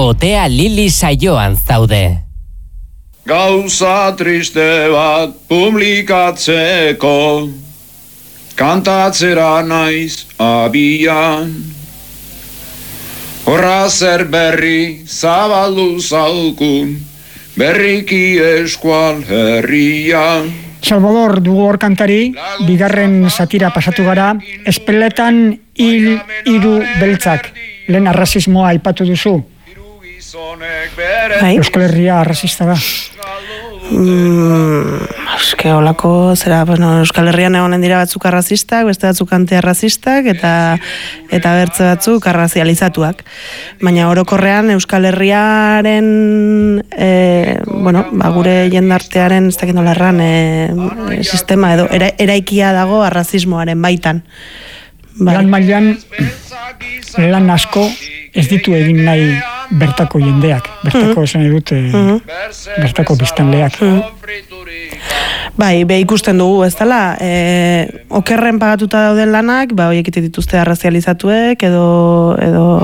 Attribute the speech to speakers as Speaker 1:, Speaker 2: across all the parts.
Speaker 1: Otea Lili saioan zaude.
Speaker 2: Gauza triste bat publikatzeko, kantatzera naiz abian. Horra zer berri zabaldu zaukun, berriki eskual herrian.
Speaker 3: Salvador dugu hor kantari, bigarren satira pasatu gara, espeletan hil hiru beltzak, lehen arrazismoa aipatu duzu. Euskal Herria arrazista da.
Speaker 4: Eske holako zera, Euskal Herrian egonen dira batzuk arrazistak, beste batzuk antiarrazistak eta bertze batzuk arrazializatuak. Baina orokorrean Euskal Herriaren gure jendartearen ez dakit nola erran sistema edo eraikia dago arrazismoaren baitan.
Speaker 3: Lan mailan lan asko ez ditu egin nahi bertako jendeak, bertako esan edut, bertako biztanleak.
Speaker 4: Bai, ikusten dugu, ez dela, okerren pagatuta dauden lanak, horiek ite dituzte arrazializatuek, edo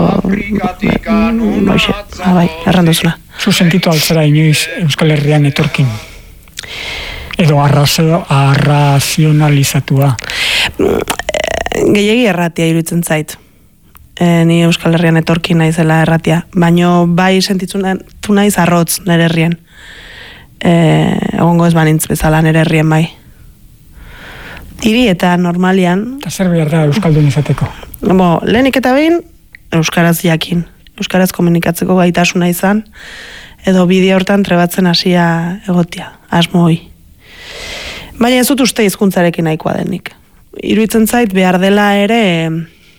Speaker 4: errandozuna.
Speaker 3: Zu sentitu altzera inoiz Euskal Herrian etorkin? Edo arrazionalizatua?
Speaker 4: Gehiegi erratia iruditzen zait. Ni Euskal Herrian etorkin naizela erratia, baino bai sentitzen naiz arrotz nere herrien. Egongo ez banintz bezala nere herrien bai. Hiri eta normalian...
Speaker 3: Eta zer behar da Euskaldun izateko?
Speaker 4: Lehenik eta behin, Euskaraz jakin. Euskaraz komunikatzeko gaitasuna izan, edo bideo hortan trebatzen hasia egotia, asmo hoi. Baina ez dut uste hizkuntzarekin nahikoa denik. Iruditzen zait behar dela ere...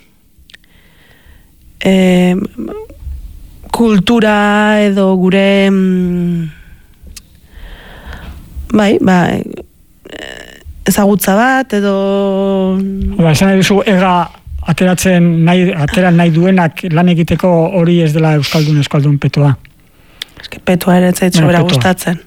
Speaker 4: kultura edo gure ezagutza bat edo
Speaker 3: esan duzu atera nahi duenak lan egiteko hori ez dela euskaldun petoa.
Speaker 4: Eske petoa ere zait sobera gustatzen.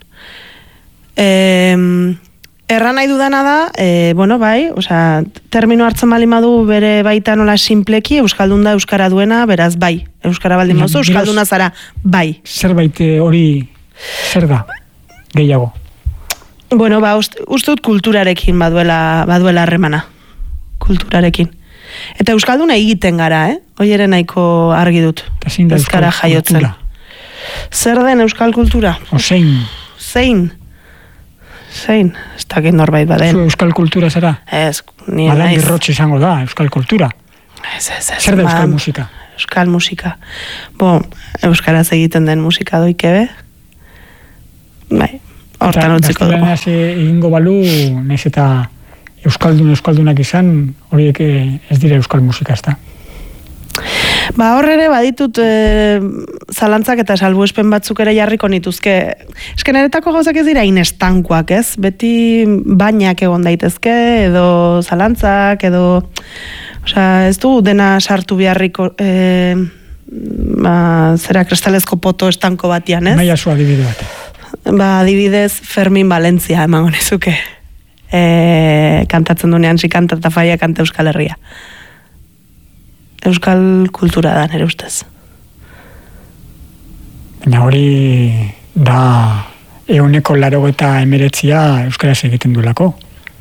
Speaker 4: Erran nahi dudana da, termino hartzen baldin badu bere baita nola sinpleki, euskaldun da euskara duena, beraz bai. Euskara baldin mozu, euskalduna zara, bai.
Speaker 3: Zerbait hori, zer da, gehiago?
Speaker 4: Uste dut kulturarekin baduela harremana. Kulturarekin. Eta euskalduna egiten gara, hori ere nahiko argi dut. Ez gara jaiotzen. Zer den euskal kultura? Zein, ez dakit norbait baden.
Speaker 3: Zu euskal kultura zara?
Speaker 4: Ez, ni
Speaker 3: naiz. Madan birrotxe izango da, euskal kultura. Zer da euskal musika?
Speaker 4: Euskal musika. Euskaraz egiten den musika doikebe. Hortan utziko dugu.
Speaker 3: Gazteleneaz egingo balu, nahiz eta euskaldunak izan, horiek ez dira euskal musika, ez da?
Speaker 4: Hor ere baditut zalantzak eta salbuespen batzuk ere jarriko nituzke. Esken eretako gauzak ez dira inestankoak, ez? Beti bainak egon daitezke, edo zalantzak, edo... ez du dena sartu beharriko zera kristalezko poto estanko batian, ez?
Speaker 3: Nahi azu adibide bat.
Speaker 4: Adibidez Fermin Valentzia emango nezuke. Kantatzen dunean kanta eta faia kanta Euskal Herria. Euskal kultura da, nire ustez.
Speaker 3: Baina hori da 89% euskaraz egiten duelako.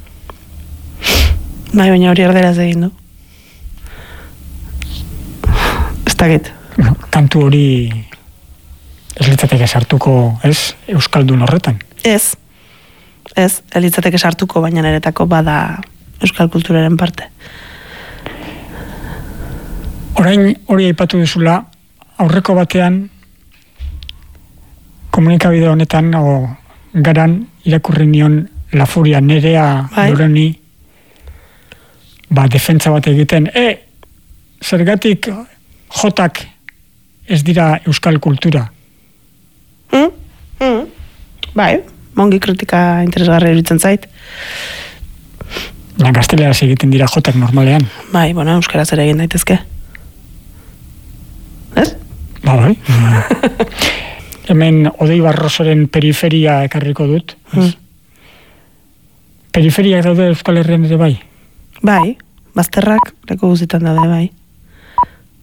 Speaker 4: Baina hori erderaz egin du. Ez dakit.
Speaker 3: Kantu hori ez litzateke sartuko, ez, euskaldun horretan?
Speaker 4: Ez, litzateke sartuko, baina niretako bada euskal kulturaren parte.
Speaker 3: Orain hori aipatu duzula, aurreko batean komunikabide honetan garan irakurri nion La Furia Nerea Loreni defentsa bat egiten. Zergatik jotak ez dira euskal kultura?
Speaker 4: Mongi kritika interesgarri eritzen zait.
Speaker 3: Gazteleraz egiten dira jotak normalean.
Speaker 4: Euskaraz ere egin daitezke. Ez?
Speaker 3: Bai. Hemen Odei Barrosoren periferia ekarriko dut. Periferiak daude Euskal Herrian ere bai?
Speaker 4: Bai, bazterrak leko guzitan daude bai.